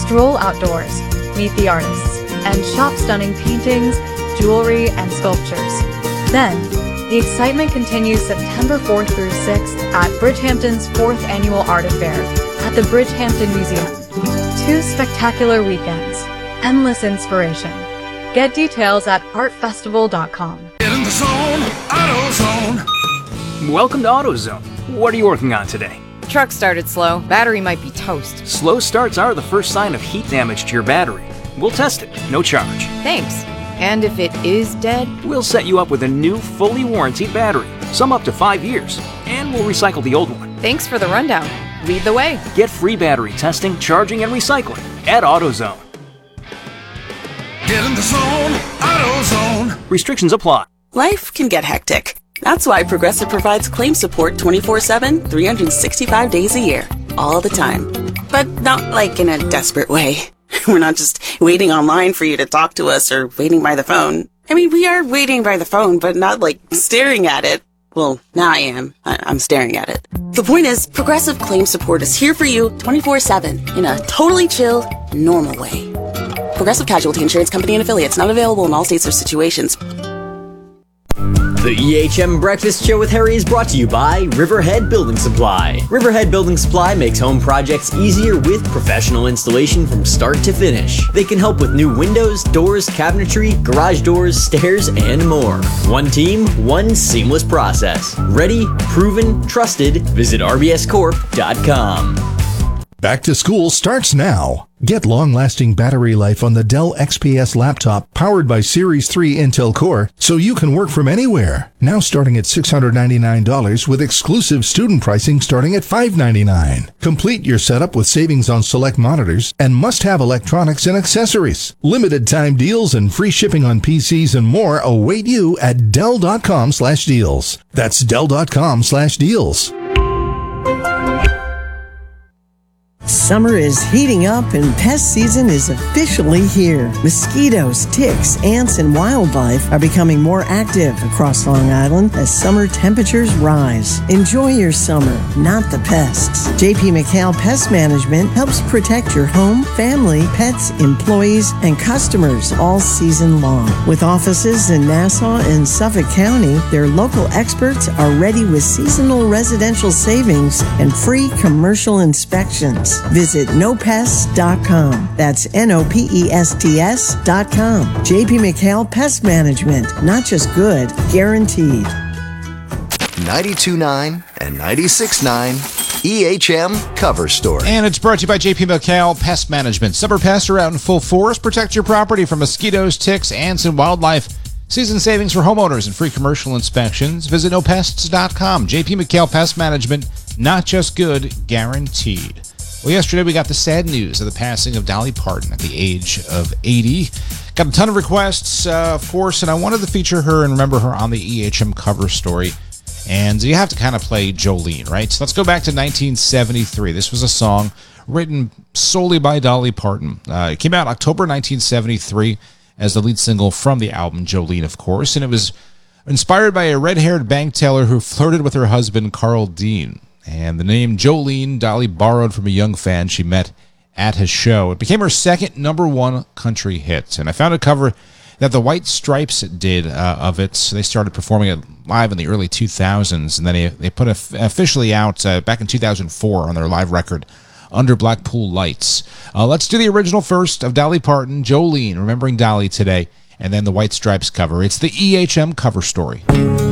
Stroll outdoors, meet the artists, and shop stunning paintings, jewelry, and sculptures. Then, the excitement continues September 4th through 6th at Bridgehampton's 4th Annual Art Affair at the Bridgehampton Museum. 2 spectacular weekends, endless inspiration. Get details at artfestival.com. Get in the zone, AutoZone. Welcome to AutoZone. What are you working on today? Truck started slow. Battery might be toast. Slow starts are the first sign of heat damage to your battery. We'll test it, no charge. Thanks. And if it is dead? We'll set you up with a new, fully warranted battery, some up to 5 years, and we'll recycle the old one. Thanks for the rundown. Lead the way. Get free battery testing, charging, and recycling at AutoZone. Get in the zone, AutoZone. Restrictions apply. Life can get hectic. That's why Progressive provides claim support 24/7, 365 days a year, all the time. But not like in a desperate way. We're not just waiting online for you to talk to us or waiting by the phone. I mean, we are waiting by the phone, but not like staring at it. Well, now I am. I'm staring at it. The point is, Progressive Claim Support is here for you 24/7 in a totally chill, normal way. Progressive Casualty Insurance Company and Affiliates, not available in all states or situations. The EHM Breakfast Show with Harry is brought to you by Riverhead Building Supply. Riverhead Building Supply makes home projects easier with professional installation from start to finish. They can help with new windows, doors, cabinetry, garage doors, stairs, and more. One team, one seamless process. Ready, proven, trusted. Visit rbscorp.com. Back to school starts now. Get long-lasting battery life on the Dell XPS laptop powered by Series 3 Intel Core so you can work from anywhere. Now starting at $699 with exclusive student pricing starting at $599. Complete your setup with savings on select monitors and must-have electronics and accessories. Limited time deals and free shipping on PCs and more await you at Dell.com/deals. That's Dell.com/deals. Summer is heating up and pest season is officially here. Mosquitoes, ticks, ants, and wildlife are becoming more active across Long Island as summer temperatures rise. Enjoy your summer, not the pests. JP McHale Pest Management helps protect your home, family, pets, employees, and customers all season long. With offices in Nassau and Suffolk County, their local experts are ready with seasonal residential savings and free commercial inspections. Visit nopests.com. That's NOPESTS.com. JP McHale Pest Management. Not just good, guaranteed. 92.9 and 96.9 EHM Cover Story. And it's brought to you by JP McHale Pest Management. Summer pests are out in full force. Protect your property from mosquitoes, ticks, ants, and wildlife. Season savings for homeowners and free commercial inspections. Visit nopests.com. JP McHale Pest Management. Not just good, guaranteed. Well, yesterday we got the sad news of the passing of Dolly Parton at the age of 80. Got a ton of requests, of course, and I wanted to feature her and remember her on the EHM Cover Story. And you have to kind of play Jolene, right? So let's go back to 1973. This was a song written solely by Dolly Parton. It came out October 1973 as the lead single from the album Jolene, of course, and it was inspired by a red-haired bank teller who flirted with her husband, Carl Dean. And the name Jolene, Dolly borrowed from a young fan she met at his show. It became her second #1 country hit. And I found a cover that the White Stripes did of it. So they started performing it live in the early 2000s. And then they put it officially out back in 2004 on their live record, Under Blackpool Lights. Let's do the original first of Dolly Parton, Jolene, remembering Dolly today. And then the White Stripes cover. It's the EHM Cover Story.